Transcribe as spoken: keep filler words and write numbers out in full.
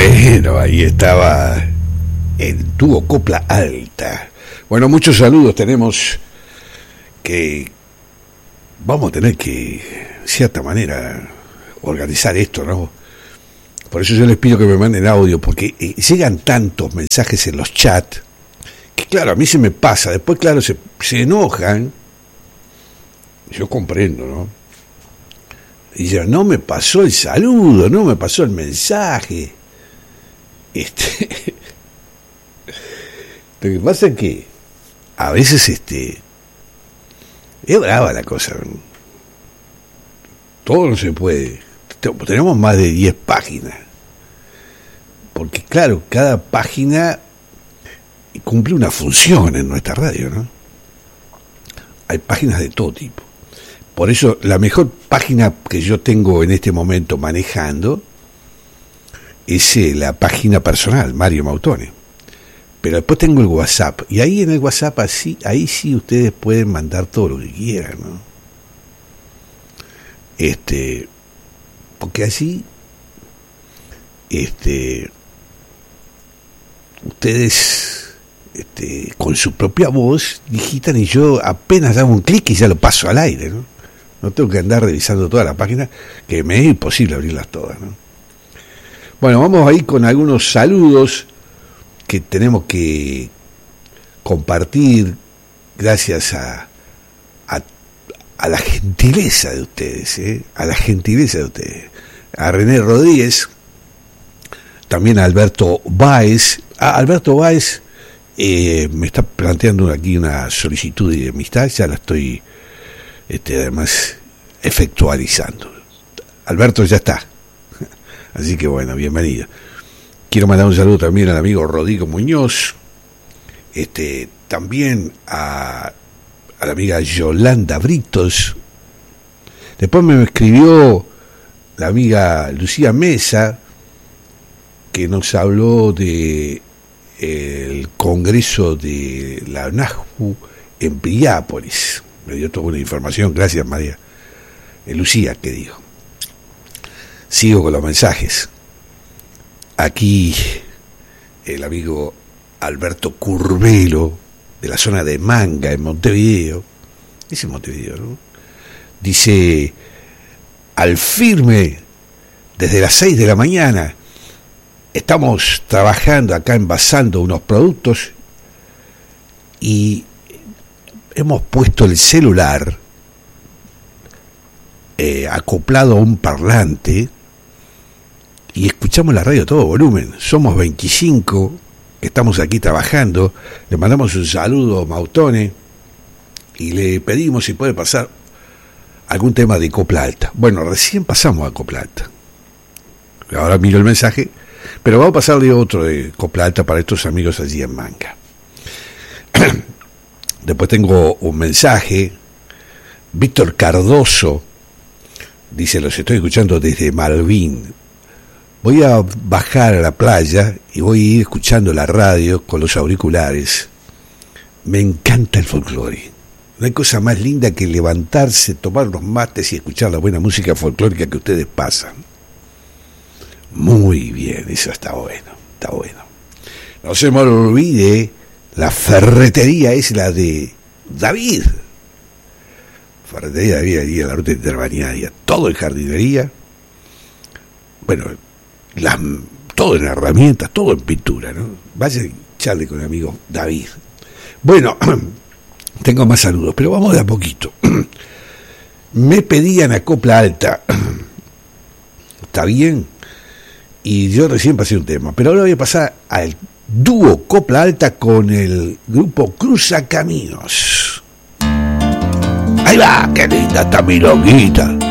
Bueno, ahí estaba el dúo Copla Alta. Bueno, muchos saludos tenemos que vamos a tener que, de cierta manera, organizar esto, ¿no? Por eso yo les pido que me manden audio, porque eh, llegan tantos mensajes en los chats, que claro, a mí se me pasa, después claro, se, se enojan, yo comprendo, ¿no? Y yo, no me pasó el saludo, no me pasó el mensaje. Este, lo que pasa es que a veces este es brava la cosa, ¿no? Todo no se puede. Tenemos más de diez páginas, porque claro, cada página cumple una función en nuestra radio, ¿no? Hay páginas de todo tipo. Por eso la mejor página que yo tengo en este momento manejando es eh, la página personal, Mario Mautone. Pero después tengo el WhatsApp, y ahí en el WhatsApp así, ahí sí ustedes pueden mandar todo lo que quieran, ¿no? Este, porque así, este, ustedes, este, con su propia voz digitan y yo apenas hago un clic y ya lo paso al aire, ¿no? No tengo que andar revisando toda la página, que me es imposible abrirlas todas, ¿no? Bueno, vamos ahí con algunos saludos que tenemos que compartir gracias a, a, a la gentileza de ustedes, ¿eh? A la gentileza de ustedes. A René Rodríguez, también a Alberto Báez. A Alberto Báez eh, me está planteando aquí una solicitud de amistad, ya la estoy este, además efectualizando. Alberto ya está. Así que bueno, bienvenido. Quiero mandar un saludo también al amigo Rodrigo Muñoz, este, también a, a la amiga Yolanda Britos. Después me escribió la amiga Lucía Mesa, que nos habló de el congreso de la NAJU en Piriápolis. Me dio toda una información, gracias María. Eh, Lucía, que dijo. Sigo con los mensajes. Aquí el amigo Alberto Curvelo, de la zona de Manga, en Montevideo, ese es Montevideo, ¿no? Dice, al firme, desde las seis de la mañana, estamos trabajando acá envasando unos productos y hemos puesto el celular eh, acoplado a un parlante y escuchamos la radio a todo volumen. Somos veinticinco que estamos aquí trabajando. Le mandamos un saludo a Mautone y le pedimos si puede pasar algún tema de Copla Alta. Bueno, recién pasamos a Copla Alta. Ahora miro el mensaje, pero vamos a pasarle otro de Copla Alta para estos amigos allí en Manga. Después tengo un mensaje. Víctor Cardoso dice, los estoy escuchando desde Malvin. Voy a bajar a la playa y voy a ir escuchando la radio con los auriculares. Me encanta el folclore. No hay cosa más linda que levantarse, tomar los mates y escuchar la buena música folclórica que ustedes pasan. Muy bien, eso está bueno, está bueno. No se me olvide, la ferretería es la de David. Ferretería David, ahí en la ruta interbalnearia. Todo en jardinería. Bueno, las, todo en herramientas, todo en pintura, ¿no? Vaya y charle con el amigo David. Bueno, tengo más saludos, pero vamos de a poquito. Me pedían a Copla Alta. ¿Está bien? Y yo recién pasé un tema, pero ahora voy a pasar al dúo Copla Alta con el grupo Cruzacaminos. Ahí va, qué linda está mi loquita.